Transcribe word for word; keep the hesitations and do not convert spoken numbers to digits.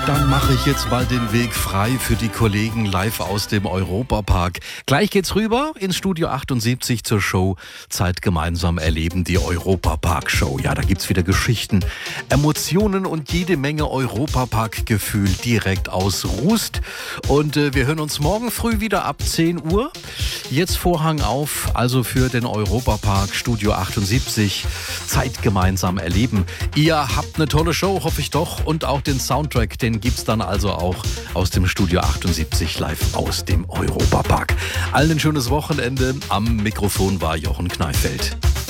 Dann mache ich jetzt mal den Weg frei für die Kollegen live aus dem Europapark. Gleich geht's rüber ins Studio achtundsiebzig zur Show Zeit gemeinsam erleben, die Europapark-Show. Ja, da gibt's wieder Geschichten, Emotionen und jede Menge Europapark-Gefühl direkt aus Rust. Und äh, wir hören uns morgen früh wieder ab zehn Uhr. Jetzt Vorhang auf, also für den Europapark Studio achtundsiebzig. Zeit gemeinsam erleben. Ihr habt eine tolle Show, hoffe ich doch. Und auch den Soundtrack, den gibt's dann also auch aus dem Studio achtundsiebzig live aus dem Europapark. Allen ein schönes Wochenende. Am Mikrofon war Jochen Kneifeld.